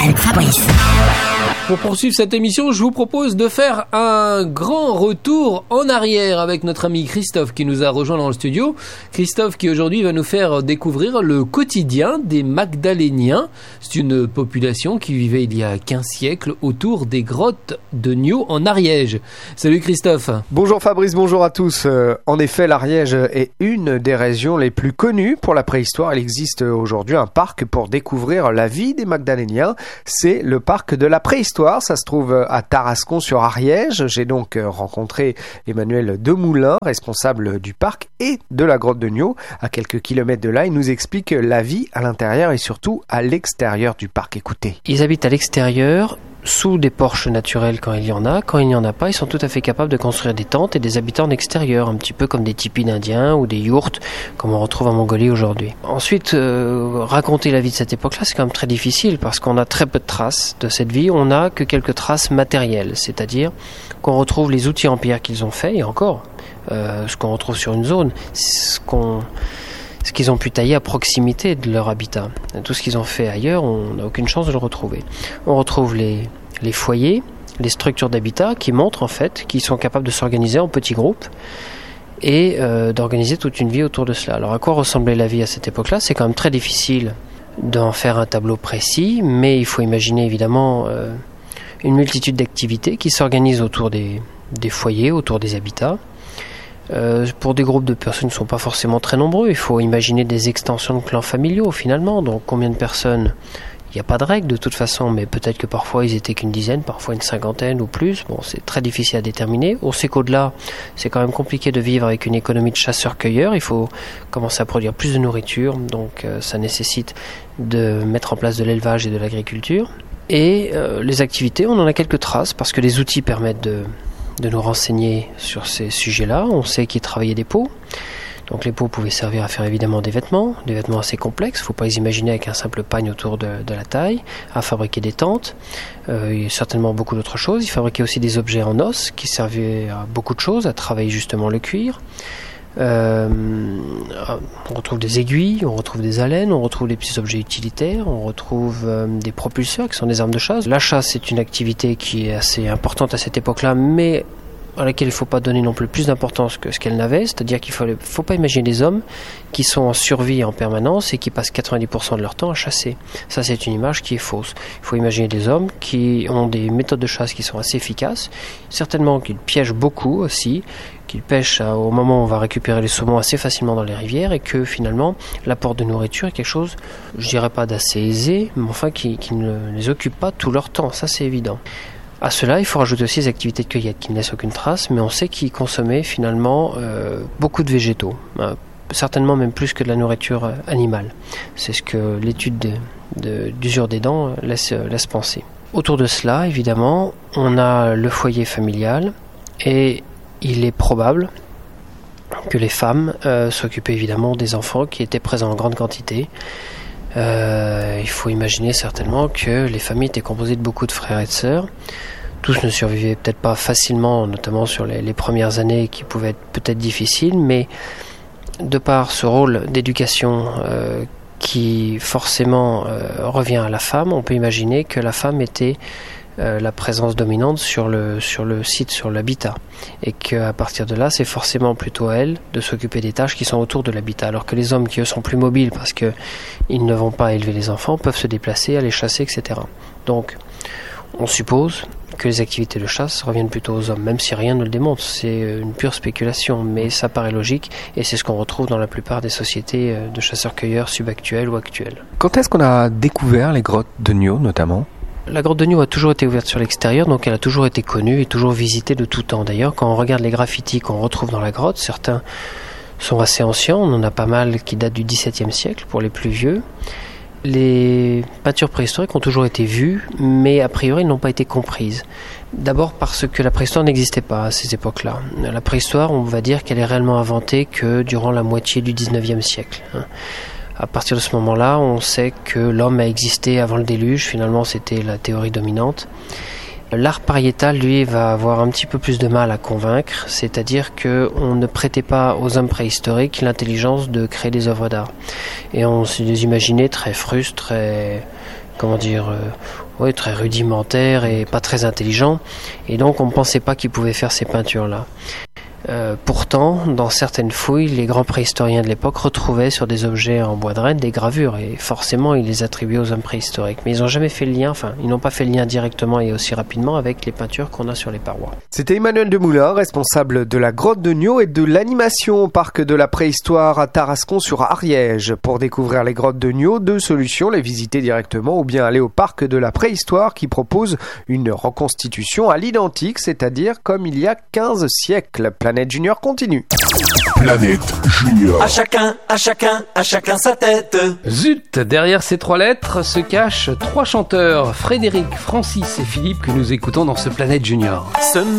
Fabrice. Pour poursuivre cette émission, je vous propose de faire un grand retour en arrière avec notre ami Christophe qui nous a rejoint dans le studio. Christophe qui aujourd'hui va nous faire découvrir le quotidien des Magdaléniens. C'est une population qui vivait il y a 15 siècles autour des grottes de Niaux en Ariège. Salut Christophe. Bonjour Fabrice, bonjour à tous. En effet, l'Ariège est une des régions les plus connues pour la préhistoire. Il existe aujourd'hui un parc pour découvrir la vie des Magdaléniens. C'est le parc de la préhistoire. Ça se trouve à Tarascon sur Ariège. J'ai donc rencontré Emmanuel Demoulin, responsable du parc et de la grotte de Niaux. À quelques kilomètres de là, il nous explique la vie à l'intérieur et surtout à l'extérieur du parc. Écoutez. Ils habitent à l'extérieur, sous des porches naturels quand il y en a. Quand il n'y en a pas, ils sont tout à fait capables de construire des tentes et des habitats en extérieur, un petit peu comme des tipis d'indiens ou des yourtes, comme on retrouve en Mongolie aujourd'hui. Ensuite, raconter la vie de cette époque-là, c'est quand même très difficile parce qu'on a très peu de traces de cette vie. On n'a que quelques traces matérielles, c'est-à-dire qu'on retrouve les outils en pierre qu'ils ont fait, et encore, ce qu'on retrouve sur une zone, ce qu'ils ont pu tailler à proximité de leur habitat. Tout ce qu'ils ont fait ailleurs, on n'a aucune chance de le retrouver. On retrouve les foyers, les structures d'habitat qui montrent en fait qu'ils sont capables de s'organiser en petits groupes et d'organiser toute une vie autour de cela. Alors à quoi ressemblait la vie à cette époque-là ? C'est quand même très difficile d'en faire un tableau précis, mais il faut imaginer évidemment une multitude d'activités qui s'organisent autour des foyers, autour des habitats. Pour des groupes de personnes qui ne sont pas forcément très nombreux, il faut imaginer des extensions de clans familiaux finalement. Donc combien de personnes ? Il n'y a pas de règle de toute façon, mais peut-être que parfois ils étaient qu'une dizaine, parfois une cinquantaine ou plus. Bon, c'est très difficile à déterminer. On sait qu'au-delà, c'est quand même compliqué de vivre avec une économie de chasseurs-cueilleurs. Il faut commencer à produire plus de nourriture, donc ça nécessite de mettre en place de l'élevage et de l'agriculture. Et les activités, on en a quelques traces parce que les outils permettent de nous renseigner sur ces sujets-là. On sait qu'ils travaillaient des peaux. Donc les peaux pouvaient servir à faire évidemment des vêtements assez complexes. Il ne faut pas les imaginer avec un simple pagne autour de la taille, à fabriquer des tentes. Il y a certainement beaucoup d'autres choses. Ils fabriquaient aussi des objets en os qui servaient à beaucoup de choses, à travailler justement le cuir. On retrouve des aiguilles, on retrouve des alènes, on retrouve des petits objets utilitaires, on retrouve des propulseurs qui sont des armes de chasse. La chasse est une activité qui est assez importante à cette époque-là, mais à laquelle il ne faut pas donner non plus d'importance que ce qu'elle n'avait, c'est-à-dire qu'il ne faut pas imaginer des hommes qui sont en survie en permanence et qui passent 90% de leur temps à chasser. Ça, c'est une image qui est fausse. Il faut imaginer des hommes qui ont des méthodes de chasse qui sont assez efficaces, certainement qu'ils piègent beaucoup aussi, qu'ils pêchent au moment où on va récupérer les saumons assez facilement dans les rivières et que finalement l'apport de nourriture est quelque chose, je dirais pas d'assez aisé, mais enfin qui ne les occupe pas tout leur temps, ça c'est évident. À cela, il faut rajouter aussi les activités de cueillette qui ne laissent aucune trace, mais on sait qu'ils consommaient finalement beaucoup de végétaux, certainement même plus que de la nourriture animale. C'est ce que l'étude d'usure des dents laisse penser. Autour de cela, évidemment, on a le foyer familial et il est probable que les femmes s'occupaient évidemment des enfants qui étaient présents en grande quantité. Il faut imaginer certainement que les familles étaient composées de beaucoup de frères et de sœurs. Tous ne survivaient peut-être pas facilement, notamment sur les premières années qui pouvaient être peut-être difficiles, mais de par ce rôle d'éducation qui forcément revient à la femme, on peut imaginer que la femme était la présence dominante sur le site, sur l'habitat, et qu'à partir de là, c'est forcément plutôt à elle de s'occuper des tâches qui sont autour de l'habitat, alors que les hommes qui eux sont plus mobiles parce que ils ne vont pas élever les enfants, peuvent se déplacer, aller chasser, etc. Donc, on suppose que les activités de chasse reviennent plutôt aux hommes, même si rien ne le démontre, c'est une pure spéculation, mais ça paraît logique, et c'est ce qu'on retrouve dans la plupart des sociétés de chasseurs-cueilleurs subactuelles ou actuelles. Quand est-ce qu'on a découvert les grottes de Niaux notamment ? La grotte de Niaux a toujours été ouverte sur l'extérieur, donc elle a toujours été connue et toujours visitée de tout temps. D'ailleurs, quand on regarde les graffitis qu'on retrouve dans la grotte, certains sont assez anciens, on en a pas mal qui datent du XVIIe siècle pour les plus vieux. Les peintures préhistoriques ont toujours été vues, mais a priori elles n'ont pas été comprises. D'abord parce que la préhistoire n'existait pas à ces époques-là. La préhistoire, on va dire qu'elle est réellement inventée que durant la moitié du XIXe siècle. À partir de ce moment-là, on sait que l'homme a existé avant le déluge, finalement c'était la théorie dominante. L'art pariétal, lui, va avoir un petit peu plus de mal à convaincre, c'est-à-dire qu'on ne prêtait pas aux hommes préhistoriques l'intelligence de créer des œuvres d'art. Et on se les imaginait très frustes, très rudimentaire et pas très intelligent. Et donc on ne pensait pas qu'il pouvait faire ces peintures-là. Pourtant, dans certaines fouilles, les grands préhistoriens de l'époque retrouvaient sur des objets en bois de renne des gravures, et forcément ils les attribuaient aux hommes préhistoriques. Mais ils n'ont jamais fait le lien, ils n'ont pas fait le lien directement et aussi rapidement avec les peintures qu'on a sur les parois. C'était Emmanuel Demoulin, responsable de la grotte de Niaux et de l'animation au parc de la préhistoire à Tarascon-sur-Ariège. Pour découvrir les grottes de Niaux, 2 solutions, les visiter directement ou bien aller au parc de la préhistoire qui propose une reconstitution à l'identique, c'est-à-dire comme il y a 15 siècles. Planète Junior continue. Planète Junior. À chacun sa tête. Zut, derrière ces 3 lettres se cachent 3 chanteurs, Frédéric, Francis et Philippe, que nous écoutons dans ce Planète Junior.